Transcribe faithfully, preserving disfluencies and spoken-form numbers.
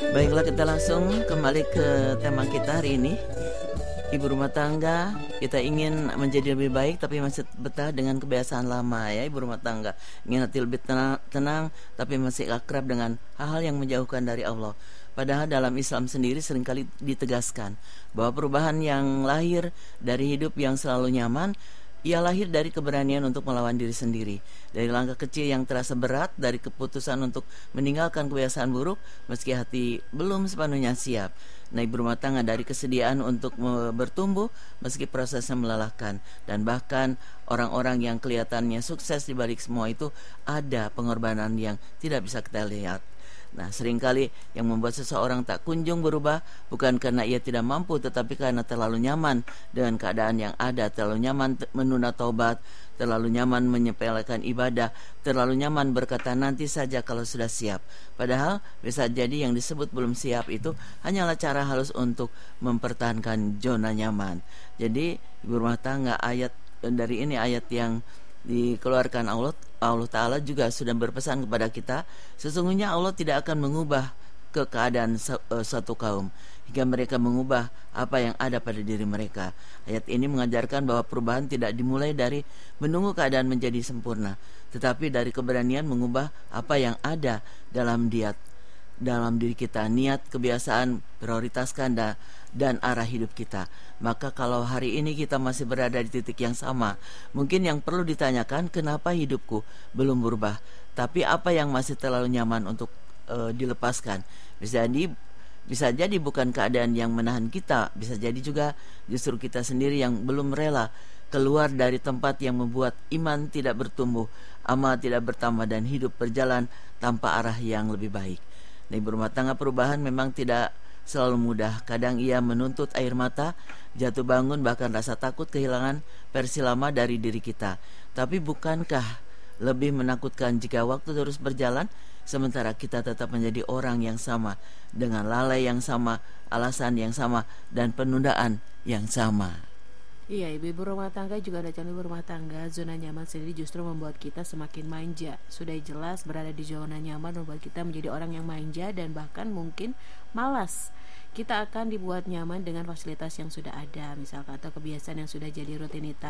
Baiklah, kita langsung kembali ke tema kita hari ini. Ibu rumah tangga, kita ingin menjadi lebih baik tapi masih betah dengan kebiasaan lama ya ibu rumah tangga. Ingin hati lebih tenang, tenang tapi masih akrab dengan hal-hal yang menjauhkan dari Allah. Padahal dalam Islam sendiri seringkali ditegaskan bahwa perubahan yang lahir dari hidup yang selalu nyaman, ia lahir dari keberanian untuk melawan diri sendiri, dari langkah kecil yang terasa berat, dari keputusan untuk meninggalkan kebiasaan buruk meski hati belum sepenuhnya siap. Nah, ibu rumah tangga dari kesediaan untuk bertumbuh meski prosesnya melelahkan, dan bahkan orang-orang yang kelihatannya sukses di balik semua itu ada pengorbanan yang tidak bisa kita lihat. Nah, seringkali yang membuat seseorang tak kunjung berubah bukan karena ia tidak mampu, tetapi karena terlalu nyaman dengan keadaan yang ada, terlalu nyaman menunda taubat, terlalu nyaman menyepelekan ibadah, terlalu nyaman berkata nanti saja kalau sudah siap. Padahal bisa jadi yang disebut belum siap itu hanyalah cara halus untuk mempertahankan zona nyaman. Jadi ibu rumah tangga, ayat dari ini ayat yang dikeluarkan Allah Allah Ta'ala juga sudah berpesan kepada kita, sesungguhnya Allah tidak akan mengubah ke keadaan suatu kaum hingga mereka mengubah apa yang ada pada diri mereka. Ayat ini mengajarkan bahwa perubahan tidak dimulai dari menunggu keadaan menjadi sempurna, tetapi dari keberanian mengubah apa yang ada dalam diat dalam diri kita, niat, kebiasaan, prioritaskan dan, dan arah hidup kita. Maka kalau hari ini kita masih berada di titik yang sama, mungkin yang perlu ditanyakan, kenapa hidupku belum berubah? Tapi apa yang masih terlalu nyaman untuk uh, dilepaskan? Bisa jadi bisa jadi bukan keadaan yang menahan kita, bisa jadi juga justru kita sendiri yang belum rela keluar dari tempat yang membuat iman tidak bertumbuh, amal tidak bertambah, dan hidup berjalan tanpa arah yang lebih baik. Di rumah tangga, perubahan memang tidak selalu mudah. Kadang ia menuntut air mata, jatuh bangun, bahkan rasa takut kehilangan versi lama dari diri kita. Tapi bukankah lebih menakutkan jika waktu terus berjalan sementara kita tetap menjadi orang yang sama, dengan lalai yang sama, alasan yang sama, dan penundaan yang sama? Iya, ibu-ibu rumah tangga juga ada calon ibu rumah tangga. Zona nyaman sendiri justru membuat kita semakin manja. Sudah jelas berada di zona nyaman membuat kita menjadi orang yang manja dan bahkan mungkin malas. Kita akan dibuat nyaman dengan fasilitas yang sudah ada, misalkan, atau kebiasaan yang sudah jadi rutinitas.